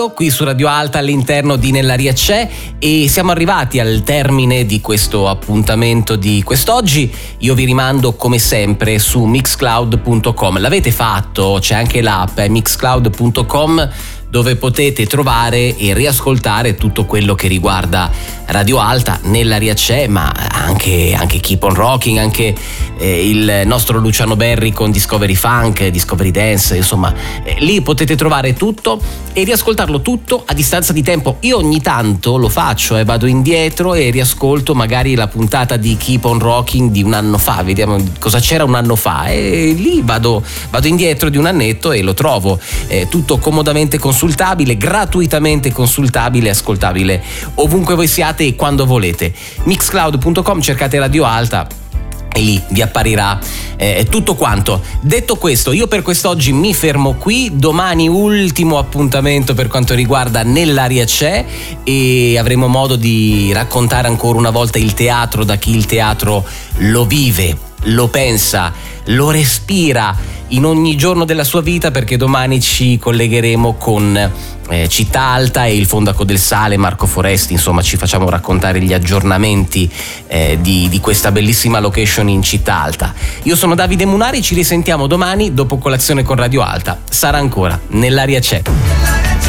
Qui su Radio Alta all'interno di Nell'aria c'è, e siamo arrivati al termine di questo appuntamento di quest'oggi. Io vi rimando come sempre su mixcloud.com. L'avete fatto? C'è anche l'app mixcloud.com, dove potete trovare e riascoltare tutto quello che riguarda Radio Alta, Nell'aria c'è, ma anche Keep on Rocking, anche il nostro Luciano Berri con Discovery Funk, Discovery Dance, insomma, lì potete trovare tutto e riascoltarlo tutto a distanza di tempo. Io ogni tanto lo faccio, vado indietro e riascolto magari la puntata di Keep on Rocking di un anno fa, vediamo cosa c'era un anno fa, e lì vado indietro di un annetto e lo trovo tutto comodamente consultabile, gratuitamente consultabile, ascoltabile ovunque voi siate e quando volete. Mixcloud.com, cercate Radio Alta e lì vi apparirà tutto quanto. Detto questo, io per quest'oggi mi fermo qui. Domani ultimo appuntamento per quanto riguarda Nell'aria c'è, e avremo modo di raccontare ancora una volta il teatro da chi il teatro lo vive, lo pensa, lo respira in ogni giorno della sua vita, perché domani ci collegheremo con Città Alta e il Fondaco del Sale, Marco Foresti. Insomma, ci facciamo raccontare gli aggiornamenti di questa bellissima location in Città Alta. Io sono Davide Munari, ci risentiamo domani dopo colazione con Radio Alta. Sarà ancora Nell'aria c'è.